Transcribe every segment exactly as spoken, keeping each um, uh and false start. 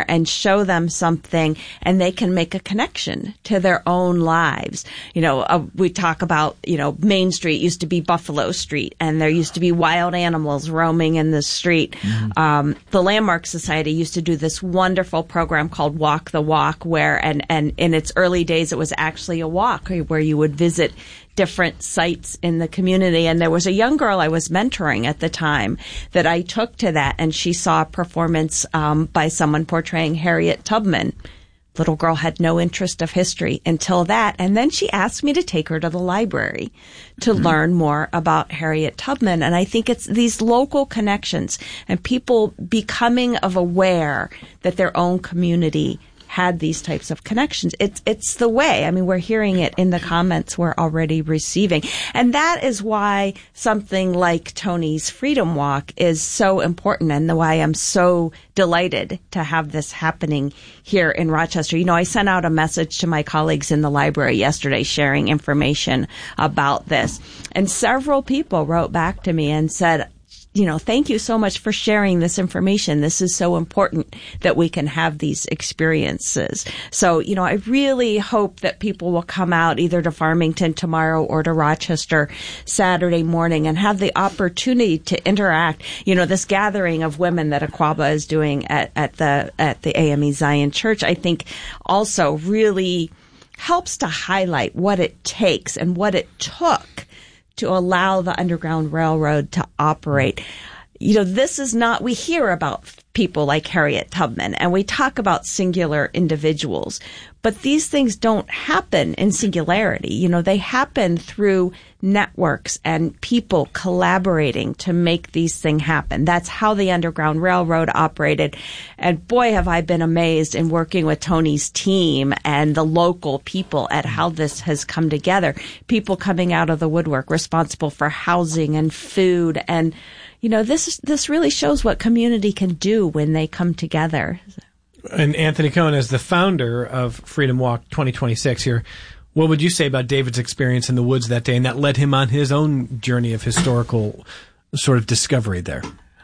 and show them something, and they can make a connection to their own lives. You know, uh, we talk about, you know, Main Street used to be Buffalo Street, and there used to be wild animals roaming in the street. Mm-hmm. Um, the Landmark Society used to do this wonderful program called Walk the Walk, where, and, and in its early days, it was actually a walk where you would visit different sites in the community. And there was a young girl I was mentoring at the time that I took to that, and she saw a performance um, by someone portraying Harriet Tubman. Little girl had no interest of history until that. And then she asked me to take her to the library to mm-hmm. learn more about Harriet Tubman. And I think it's these local connections and people becoming of aware that their own community had these types of connections. It's it's the way. I mean, we're hearing it in the comments we're already receiving. And that is why something like Tony's Freedom Walk is so important, and why I'm so delighted to have this happening here in Rochester. You know, I sent out a message to my colleagues in the library yesterday sharing information about this. And several people wrote back to me and said, you know, thank you so much for sharing this information. This is so important that we can have these experiences. So, you know, I really hope that people will come out either to Farmington tomorrow or to Rochester Saturday morning and have the opportunity to interact. You know, this gathering of women that Aquaba is doing at, at the at the A M E Zion Church, I think also really helps to highlight what it takes and what it took to allow the Underground Railroad to operate. You know, this is not, we hear about people like Harriet Tubman and we talk about singular individuals, but these things don't happen in singularity. You know, they happen through networks and people collaborating to make these things happen. That's how the Underground Railroad operated. And boy, have I been amazed in working with Tony's team and the local people at how this has come together. People coming out of the woodwork responsible for housing and food. And, you know, this this really shows what community can do when they come together. And Anthony Cohen, as the founder of Freedom Walk twenty twenty-six here, what would you say about David's experience in the woods that day, and that led him on his own journey of historical sort of discovery there?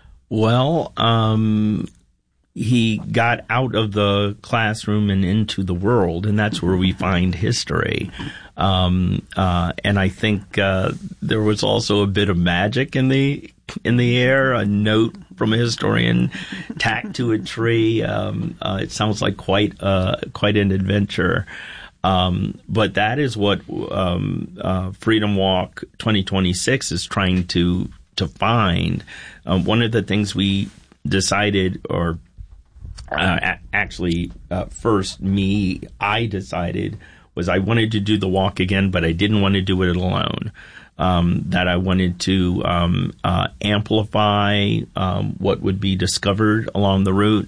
Well, um, he got out of the classroom and into the world, and that's where we find history. Um, uh, and I think uh, there was also a bit of magic in the in the air, a note from a historian tacked to a tree. Um, uh, it sounds like quite uh, quite an adventure. Um, but that is what um, uh, Freedom Walk twenty twenty-six is trying to to find. Um, one of the things we decided, or uh, a- actually uh, first me, I decided, was I wanted to do the walk again, but I didn't want to do it alone. Um, that I wanted to um, uh, amplify um, what would be discovered along the route.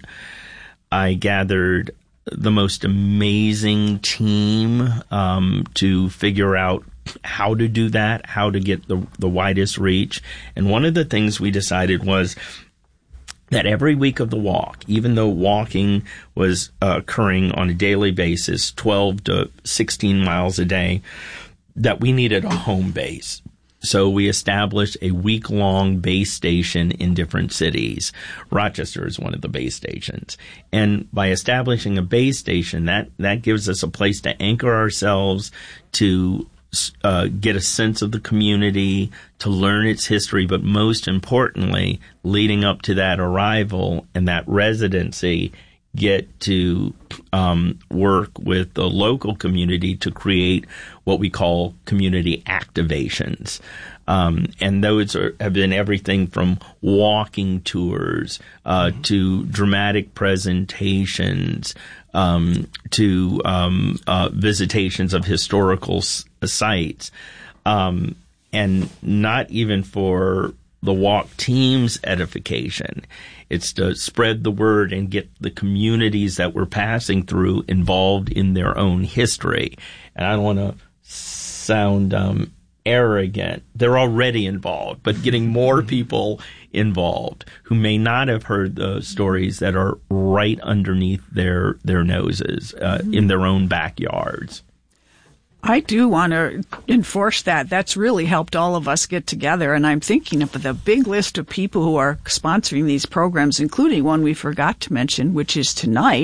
I gathered the most amazing team um, to figure out how to do that, how to get the, the widest reach. And one of the things we decided was that every week of the walk, even though walking was uh, occurring on a daily basis, twelve to sixteen miles a day, that we needed a home base. So we established a week-long base station in different cities. Rochester is one of the base stations. And by establishing a base station, that, that gives us a place to anchor ourselves, to uh, get a sense of the community, to learn its history, but most importantly, leading up to that arrival and that residency, get to um, work with the local community to create what we call community activations. Um, and those are, have been everything from walking tours uh, mm-hmm. to dramatic presentations um, to um, uh, visitations of historical s- sites. Um, and not even for the walk team's edification. It's to spread the word and get the communities that we're passing through involved in their own history. And I don't want to sound um, arrogant. They're already involved, but getting more people involved who may not have heard the stories that are right underneath their their noses uh, in their own backyards. I do want to enforce that. That's really helped all of us get together. And I'm thinking of the big list of people who are sponsoring these programs, including one we forgot to mention, which is tonight.